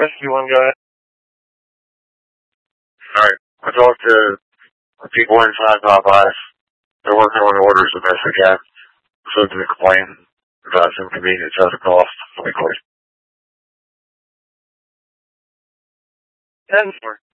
Rescue 1, go ahead. Alright, I talked to the people inside Popeyes. They're working on orders the best they can. So to complain about some convenience at a cost. Let me quit. 10-4.